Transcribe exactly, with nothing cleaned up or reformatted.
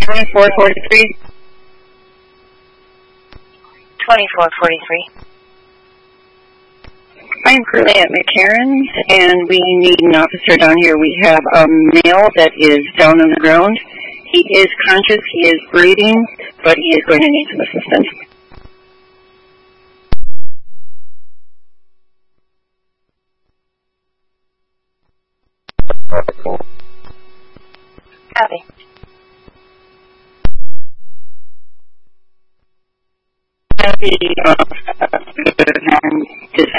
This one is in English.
twenty-four forty-three. twenty-four forty-three. I'm currently at McCarran's, and we need an officer down here. We have a male that is down on the ground. He is conscious, he is breathing, but he is going to need some assistance. Copy. Happy, uh, and just